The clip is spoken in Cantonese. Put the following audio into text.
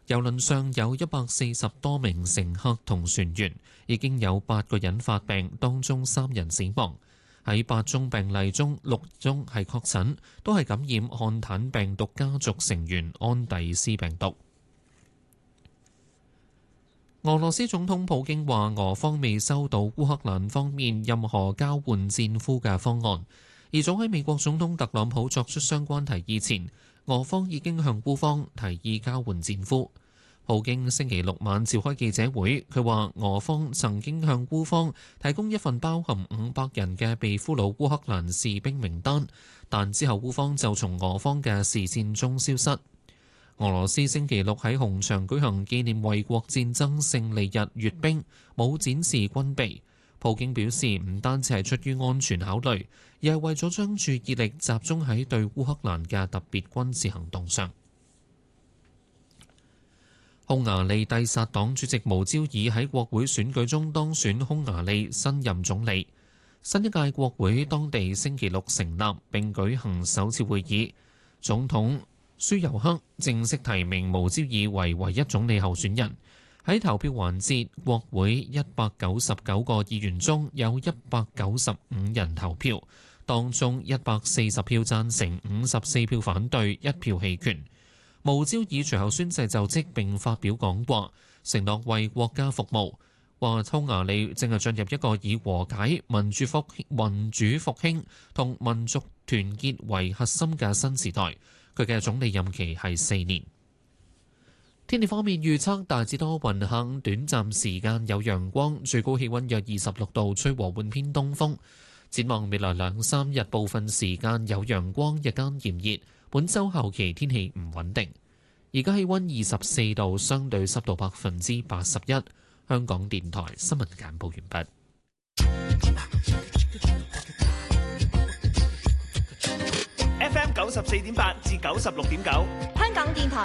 郵輪上有140多名乘客同船員，已經有8個人發病，當中3人死亡。喺8宗病例中，6宗係確診，都係感染漢坦病毒家族成員安第斯病毒。俄羅斯總統普京話，俄方未收到烏克蘭方面任何交換戰俘嘅方案，而早喺美國總統特朗普作出相關提議前，俄方已經向烏方提議交換戰俘。普京星期六晚召開記者會，佢話俄方曾經向烏方提供一份包含500人嘅被俘虜烏克蘭士兵名單，但之後烏方就從俄方嘅視線中消失。俄羅斯星期六喺紅場舉行紀念衛國戰爭勝利日閱兵，冇展示軍備。普京表示，唔單止係出於安全考慮，而係為咗將注意力集中喺對烏克蘭嘅特別軍事行動上。匈牙利蒂薩黨主席無焦爾喺國會選舉中當選匈牙利新任總理。新一屆國會當地星期六成立並舉行首次會議，總統舒尤克正式提名無焦爾為唯一總理候選人。喺投票環節，國會199個議員中有195人投票，當中140票贊成，54票反對，1票棄權。無焦爾隨後宣誓就職並發表講話，承諾為國家服務，話匈牙利正係進入一個以和解、民主復興同民族團結為核心嘅新時代。佢嘅總理任期係4年。天氣方面預測大致多雲，下午短暫時間有陽光，最高氣溫約26度，吹和緩偏東風。展望未來2-3日，部分時間有陽光，日間炎熱。本週後期天氣唔穩定。而家氣溫24度，相對濕度81%。香港電台新聞簡報完畢。 FM 94.8至96.9，香港電台